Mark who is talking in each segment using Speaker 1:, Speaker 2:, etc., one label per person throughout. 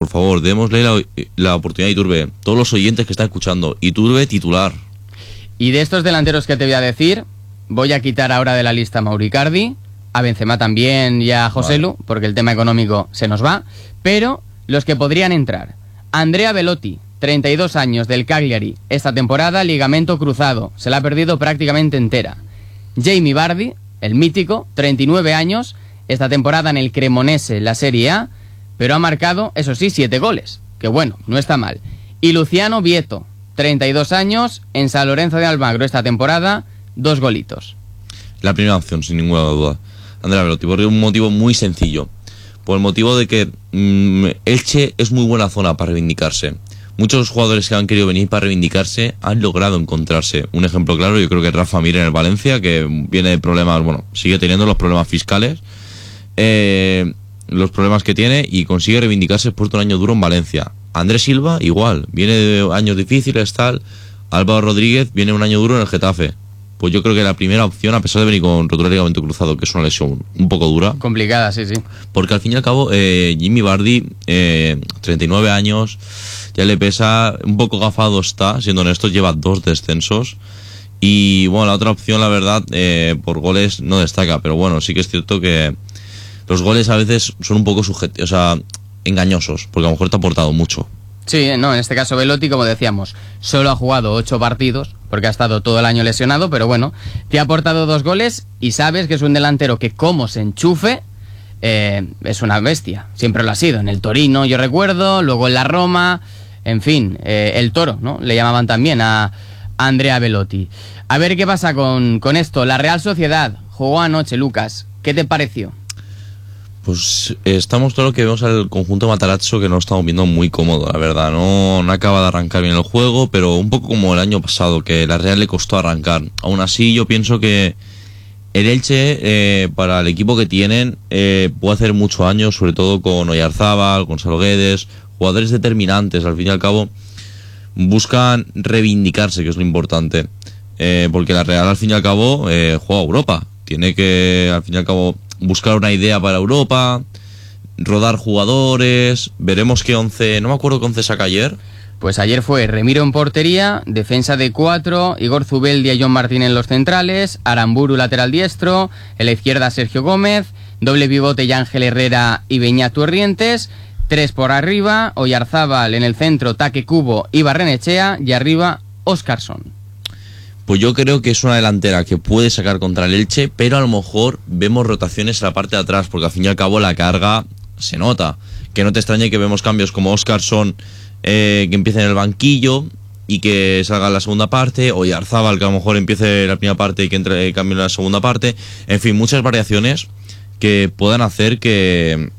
Speaker 1: por favor, démosle la oportunidad a Iturbe. Todos los oyentes que están escuchando, Iturbe titular.
Speaker 2: Y de estos delanteros que te voy a decir, voy a quitar ahora de la lista a Mauro Icardi, a Benzema también y a Joselu, vale, porque el tema económico se nos va, pero los que podrían entrar: Andrea Belotti, 32 años, del Cagliari, esta temporada ligamento cruzado, se la ha perdido prácticamente entera. Jamie Vardy, el mítico, 39 años, esta temporada en el Cremonese, la Serie A, pero ha marcado, eso sí, 7 goles, que bueno, no está mal. Y Luciano Vieto, 32 años, en San Lorenzo de Almagro esta temporada, 2 golitos.
Speaker 1: La primera opción, sin ninguna duda, Andrea Belotti, por un motivo muy sencillo. Por el motivo de que Elche es muy buena zona para reivindicarse. Muchos jugadores que han querido venir para reivindicarse han logrado encontrarse. Un ejemplo claro, yo creo que Rafa Mir en el Valencia, que viene de problemas, bueno, sigue teniendo los problemas fiscales, los problemas que tiene, y consigue reivindicarse después de un año duro en Valencia. Andrés Silva, igual, viene de años difíciles, tal. Álvaro Rodríguez viene un año duro en el Getafe. Pues yo creo que la primera opción, a pesar de venir con rotura de ligamento cruzado, que es una lesión un poco dura.
Speaker 2: Complicada, sí, sí.
Speaker 1: Porque al fin y al cabo, Jamie Vardy, 39 años, ya le pesa, un poco gafado está, siendo honestos, lleva 2 descensos. Y bueno, la otra opción, la verdad, por goles no destaca, pero bueno, sí que es cierto que los goles a veces son un poco engañosos, porque a lo mejor te ha aportado mucho.
Speaker 2: Sí, no, en este caso Belotti, como decíamos, solo ha jugado 8 partidos, porque ha estado todo el año lesionado, pero bueno, te ha aportado 2 goles y sabes que es un delantero que, como se enchufe, es una bestia. Siempre lo ha sido, en el Torino, yo recuerdo, luego en la Roma, en fin, el Toro, ¿no? Le llamaban también a Andrea Belotti. A ver qué pasa con esto. La Real Sociedad jugó anoche, Lucas. ¿Qué te pareció?
Speaker 1: Pues estamos claro que vemos al conjunto Matarazzo que no estamos viendo muy cómodo, la verdad. No acaba de arrancar bien el juego, pero un poco como el año pasado, que la Real le costó arrancar. Aún así, yo pienso que el Elche, para el equipo que tienen, puede hacer mucho años, sobre todo con Oyarzábal, con Salo Guedes, jugadores determinantes. Al fin y al cabo, buscan reivindicarse, que es lo importante. Porque la Real, al fin y al cabo, juega a Europa. Tiene que, al fin y al cabo, buscar una idea para Europa, rodar jugadores. Veremos qué 11, no me acuerdo qué 11 saca ayer.
Speaker 2: Pues ayer fue Remiro en portería, defensa de 4, Igor Zubeldia y John Martín en los centrales, Aramburu lateral diestro, en la izquierda Sergio Gómez, doble pivote y Ángel Herrera y Beñat Torrientes, 3 por arriba, Oyarzábal en el centro, Taque Cubo y Barrenechea, y arriba Óscarson.
Speaker 1: Pues yo creo que es una delantera que puede sacar contra el Elche, pero a lo mejor vemos rotaciones en la parte de atrás, porque al fin y al cabo la carga se nota. Que no te extrañe que vemos cambios como Óscarson, que empiece en el banquillo y que salga en la segunda parte, o Oyarzábal, que a lo mejor empiece la primera parte y que entre cambio en la segunda parte. En fin, muchas variaciones que puedan hacer que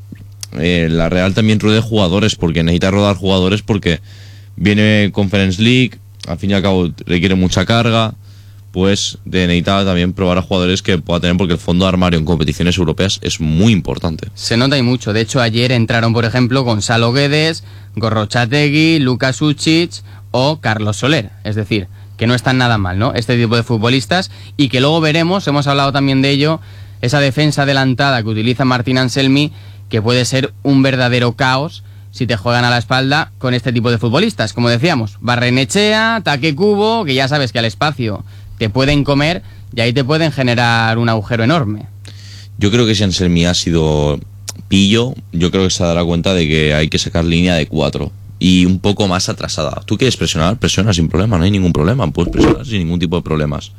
Speaker 1: la Real también ruede jugadores, porque necesita rodar jugadores, porque viene Conference League, al fin y al cabo requiere mucha carga, pues necesita también probar a jugadores que pueda tener, porque el fondo de armario en competiciones europeas es muy importante.
Speaker 2: Se nota y mucho. De hecho, ayer entraron, por ejemplo, Gonzalo Guedes, Gorrochategui, Lucas Ucic o Carlos Soler. Es decir, que no están nada mal, ¿no? Este tipo de futbolistas, y que luego veremos, hemos hablado también de ello, esa defensa adelantada que utiliza Martín Anselmi, que puede ser un verdadero caos si te juegan a la espalda con este tipo de futbolistas. Como decíamos, Barrenechea, Taque Cubo, que ya sabes que al espacio te pueden comer y ahí te pueden generar un agujero enorme.
Speaker 1: Yo creo que si Anselmi ha sido pillo, yo creo que se dará cuenta de que hay que sacar línea de 4 y un poco más atrasada. ¿Tú quieres presionar? Presiona sin problema, no hay ningún problema, puedes presionar sin ningún tipo de problemas.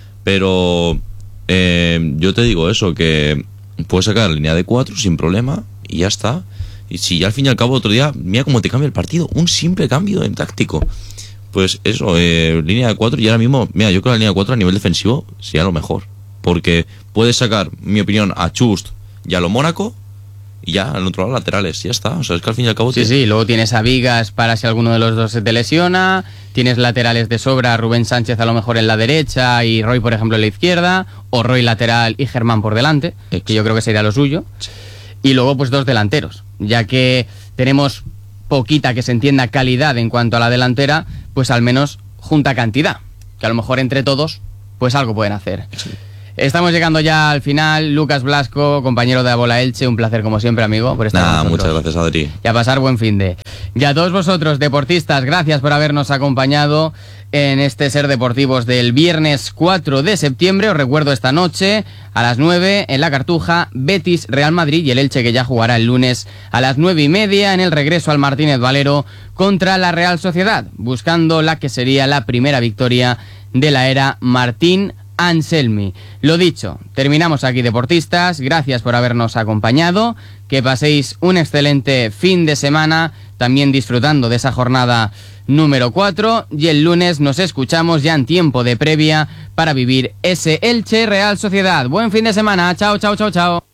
Speaker 1: Pero yo te digo eso, que puedes sacar línea de 4 sin problema y ya está. Y si ya al fin y al cabo otro día, mira cómo te cambia el partido, un simple cambio en táctico. Pues eso, línea de 4, y ahora mismo, mira, yo creo que la línea de 4 a nivel defensivo sería lo mejor. Porque puedes sacar, en mi opinión, a Chust y a lo Mónaco, y ya al otro lado laterales, y ya está. O sea, es que al fin y al cabo...
Speaker 2: Sí, luego tienes a Vigas para si alguno de los dos se te lesiona, tienes laterales de sobra, Rubén Sánchez a lo mejor en la derecha y Roy, por ejemplo, en la izquierda, o Roy lateral y Germán por delante, que yo creo que sería lo suyo. Y luego pues 2 delanteros, ya que tenemos poquita, que se entienda, calidad en cuanto a la delantera, pues al menos junta cantidad, que a lo mejor entre todos pues algo pueden hacer. Sí. Estamos llegando ya al final. Lucas Blasco, compañero de Abola Elche, un placer como siempre, amigo, por estar con nosotros.
Speaker 1: Muchas gracias, Adri.
Speaker 2: Y a pasar buen finde. Y a todos vosotros, deportistas, gracias por habernos acompañado en este Ser Deportivos del viernes 4 de septiembre. Os recuerdo esta noche a las 9 en la Cartuja, Betis Real Madrid, y el Elche que ya jugará el lunes a las 9:30 en el regreso al Martínez Valero contra la Real Sociedad, buscando la que sería la primera victoria de la era Martín Anselmi. Lo dicho, terminamos aquí, deportistas. Gracias por habernos acompañado. Que paséis un excelente fin de semana, también disfrutando de esa jornada número 4. Y el lunes nos escuchamos ya en tiempo de previa para vivir ese Elche Real Sociedad. Buen fin de semana. Chao, chao, chao, chao.